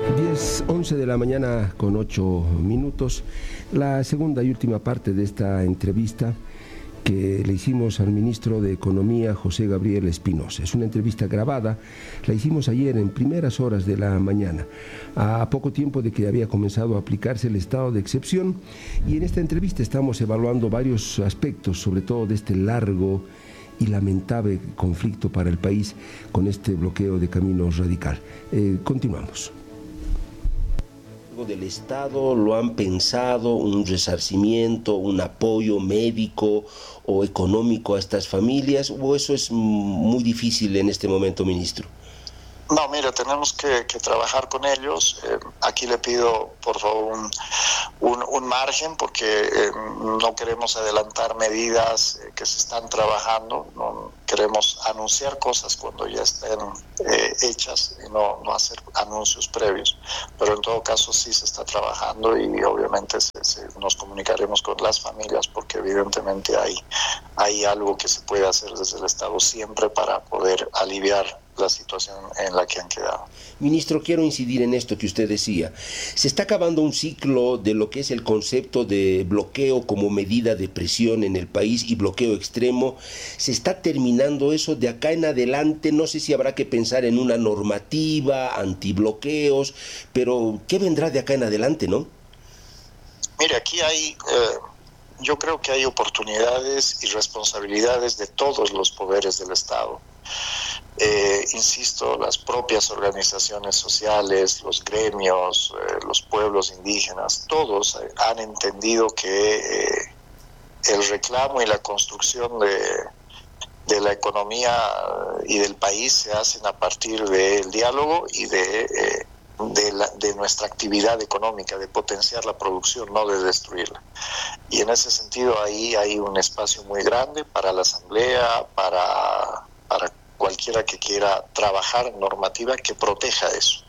11 de la mañana con 8 minutos. La segunda y última parte de esta entrevista que le hicimos al ministro de Economía, José Gabriel Espinosa. Es una entrevista grabada, la hicimos ayer en primeras horas de la mañana, a poco tiempo de que había comenzado a aplicarse el estado de excepción, y en esta entrevista estamos evaluando varios aspectos, sobre todo de este largo y lamentable conflicto para el país con este bloqueo de Camino Radical. Continuamos. ¿Del Estado lo han pensado, un resarcimiento, un apoyo médico o económico a estas familias, o eso es muy difícil en este momento, ministro? No, mira, tenemos que trabajar con ellos. Aquí le pido, por favor, un margen, porque no queremos adelantar medidas que se están trabajando. No queremos anunciar cosas cuando ya estén hechas y no hacer anuncios previos. Pero en todo caso sí se está trabajando y obviamente nos comunicaremos con las familias, porque evidentemente hay algo que se puede hacer desde el Estado siempre para poder aliviar la situación en la que han quedado. Ministro, quiero incidir en esto que usted decía. Se está acabando un ciclo de lo que es el concepto de bloqueo como medida de presión en el país y bloqueo extremo. Se está terminando eso. De acá en adelante, no sé si habrá que pensar en una normativa, antibloqueos, pero ¿qué vendrá de acá en adelante, no? Mire, aquí yo creo que hay oportunidades y responsabilidades de todos los poderes del Estado. Insisto, las propias organizaciones sociales, los gremios, los pueblos indígenas, todos han entendido que el reclamo y la construcción de la economía y del país se hacen a partir del diálogo y de nuestra actividad económica, de potenciar la producción, no de destruirla. Y en ese sentido ahí hay un espacio muy grande para la Asamblea, para cualquiera que quiera trabajar en normativa que proteja eso.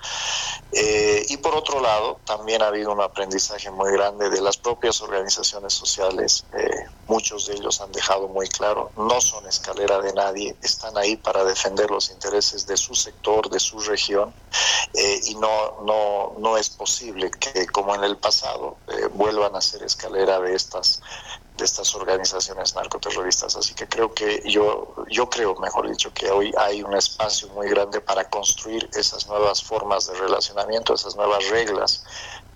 Y por otro lado, también ha habido un aprendizaje muy grande de las propias organizaciones sociales. Muchos de ellos han dejado muy claro, no son escalera de nadie, están ahí para defender los intereses de su sector, de su región, y no es posible que, como en el pasado, vuelvan a ser escalera de estas organizaciones narcoterroristas. Así que creo que yo creo, mejor dicho, que hoy hay un espacio muy grande para construir esas nuevas formas de relacionamiento, esas nuevas reglas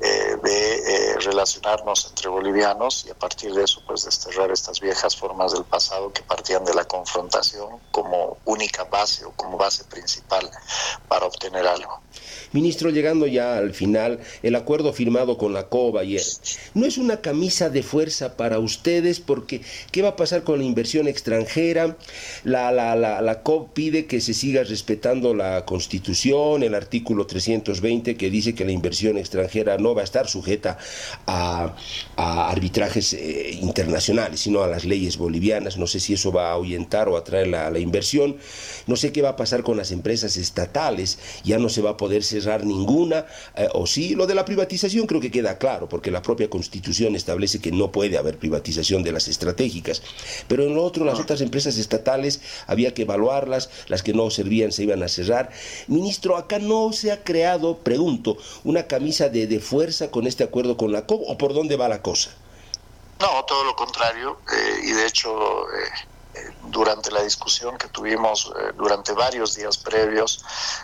de relacionarnos entre bolivianos, y a partir de eso pues desterrar estas viejas formas del pasado que partían de la confrontación como única base o como base principal para obtener algo. Ministro, llegando ya al final, el acuerdo firmado con la COP ayer, ¿no es una camisa de fuerza para ustedes? Porque ¿qué va a pasar con la inversión extranjera? La COP pide que se siga respetando la Constitución, el artículo 320, que dice que la inversión extranjera no va a estar sujeta a arbitrajes internacionales, sino a las leyes bolivianas. No sé si eso va a ahuyentar o atraer la inversión. No sé qué va a pasar con las empresas estatales, ya no se va a poder cerrar ninguna, o sí. Lo de la privatización creo que queda claro, porque la propia Constitución establece que no puede haber privatización de las estratégicas, pero en lo otro, las otras empresas estatales había que evaluarlas, las que no servían se iban a cerrar. Ministro, acá no se ha creado, pregunto, una camisa de fuerza con este acuerdo con la COP, ¿o por dónde va la cosa? No, todo lo contrario, y de hecho durante la discusión que tuvimos durante varios días previos,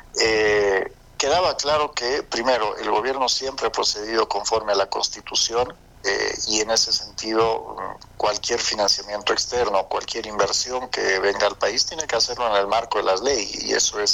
quedaba claro que, primero, el gobierno siempre ha procedido conforme a la Constitución, y en ese sentido cualquier financiamiento externo, cualquier inversión que venga al país tiene que hacerlo en el marco de las leyes, y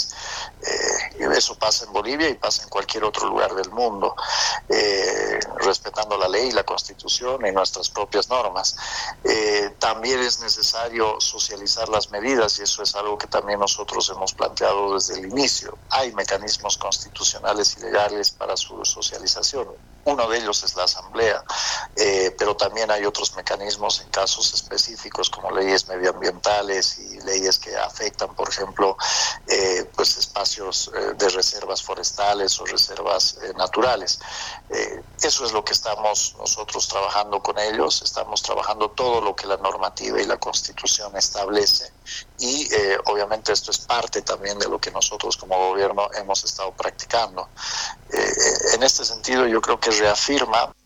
eso pasa en Bolivia y pasa en cualquier otro lugar del mundo, respetando la ley, la Constitución y nuestras propias normas. También es necesario socializar las medidas, y eso es algo que también nosotros hemos planteado desde el inicio. Hay mecanismos constitucionales y legales para su socialización. Uno de ellos es la Asamblea, pero también hay otros mecanismos en casos específicos como leyes medioambientales y leyes que afectan, por ejemplo, pues espacios de reservas forestales o reservas naturales. Eso es lo que estamos nosotros trabajando con ellos. Estamos trabajando todo lo que la normativa y la Constitución establece, y obviamente esto es parte también de lo que nosotros como gobierno hemos estado practicando. en este sentido yo creo que reafirma